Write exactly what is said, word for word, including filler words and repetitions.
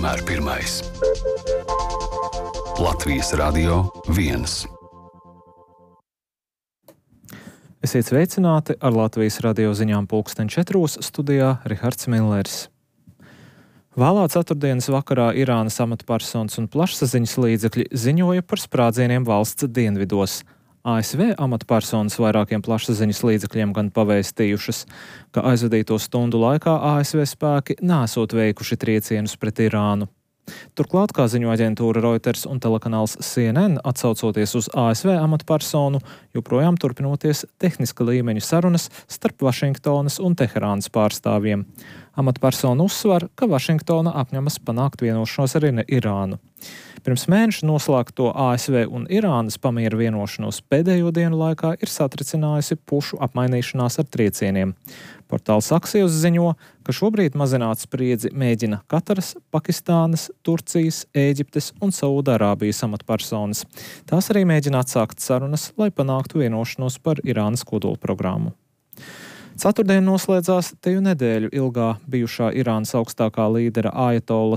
vienmēr pirmais. Latvijas Radio viens. Esiet sveicināti ar Latvijas radio ziņām pulksten četros, studijā Rihards Millers. Vēlā ceturtdienas vakarā Irānas amatpersonas un plašsaziņas līdzekļi ziņoja par sprādzieniem valsts dienvidos. A S V amatpersonas vairākiem plašsaziņas līdzekļiem gan pavēstījušas, ka aizvadīto stundu laikā A S V spēki nesot veikuši triecienus pret Irānu. Turklāt, kā ziņo aģentūra Reuters un telekanāls C N N, atsaucoties uz A S V amatpersonu, joprojām turpinoties tehniska līmeņa sarunas starp Vašingtonas un Teherānas pārstāvjiem. Amatpersona uzsver, ka Vašingtona apņemas panākt vienošanos ar Irānu. Pirms mēneša noslēgto A S V un Irānas pamiera vienošanos pēdējo dienu laikā ir satricinājusi pušu apmainīšanās ar triecieniem. Portāls Axios ziņo, ka šobrīd mazināt spriedzi mēģina Kataras, Pakistānas, Turcijas, Ēģiptes un Saūdarābijas amatpersonas. Tās arī mēģina atsākt sarunas, lai panāktu vienošanos par Irānas kodolprogrammu. Ceturtdien noslēdzās teju nedēļu ilgā bijušā Irānas augstākā līdera Ajatolas